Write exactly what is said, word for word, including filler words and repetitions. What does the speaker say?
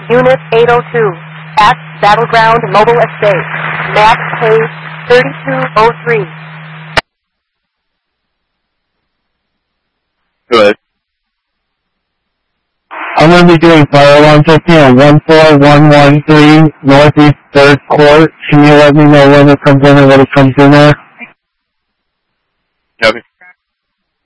Unit eight oh two, at Battleground Mobile Estate, map page thirty-two oh three. Good. I'm going to be doing fire alarm testing on one four one one three Northeast third Court. Can you let me know when it comes in and what it comes in there? Copy.